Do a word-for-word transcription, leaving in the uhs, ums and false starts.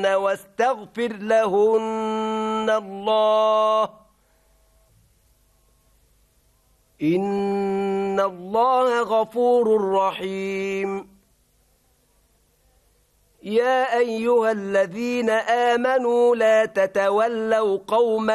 واستغفر لهن الله إن الله غفور رحيم. يا أيها الذين آمنوا لا تتولوا قوما